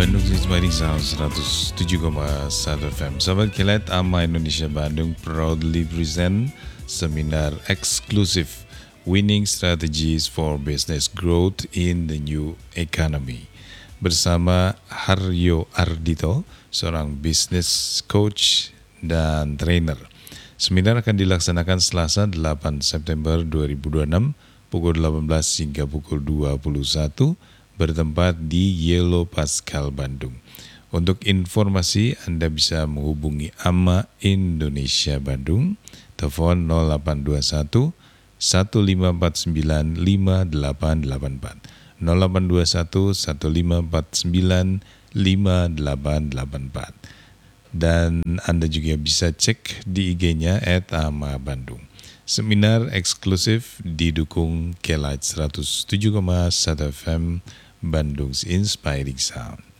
Bandung Inspiring Sound 107,1 FM. Sahabat Kilat, AMA Indonesia Bandung proudly present seminar eksklusif Winning Strategies for Business Growth in the New Economy bersama Haryo Ardito, seorang business coach dan trainer. Seminar akan dilaksanakan Selasa 8 September 2026 pukul 18 hingga pukul 21 bertempat di Yellow Pascal Bandung. Untuk informasi Anda bisa menghubungi AMA Indonesia Bandung, telepon 0821 1549 5884, 0821 1549 5884. Dan Anda juga bisa cek di IG-nya @ama_bandung. Seminar eksklusif didukung Kelight 107,1 FM Bandung's Inspiring Sound.